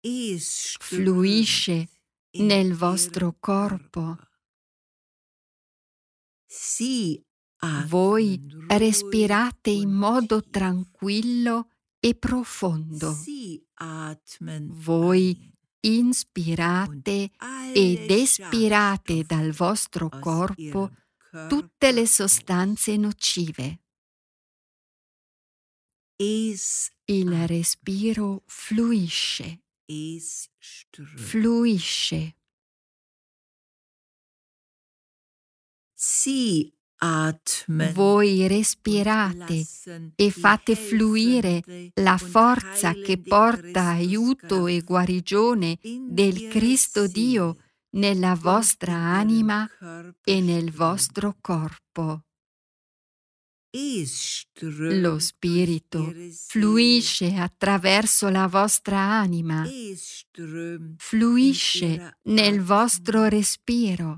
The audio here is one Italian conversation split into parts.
fluisce nel vostro corpo. Voi respirate in modo tranquillo e profondo. Voi inspirate ed espirate dal vostro corpo tutte le sostanze nocive. Il respiro fluisce. Fluisce. Voi respirate e fate fluire la forza che porta aiuto e guarigione del Cristo Dio nella vostra anima e nel vostro corpo. Lo Spirito fluisce attraverso la vostra anima, fluisce nel vostro respiro,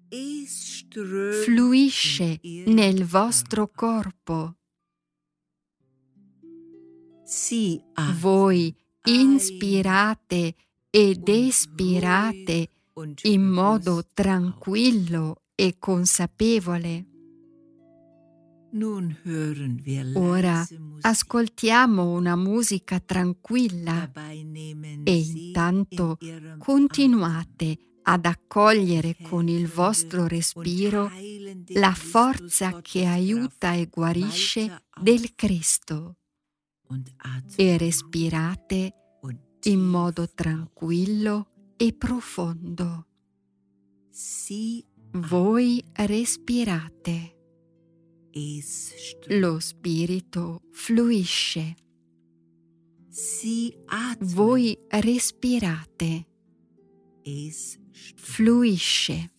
fluisce nel vostro corpo. Voi inspirate ed espirate in modo tranquillo e consapevole. Ora ascoltiamo una musica tranquilla e intanto continuate ad accogliere con il vostro respiro la forza che aiuta e guarisce del Cristo e respirate in modo tranquillo e profondo. Voi respirate. Lo Spirito fluisce. Voi respirate. Fluisce.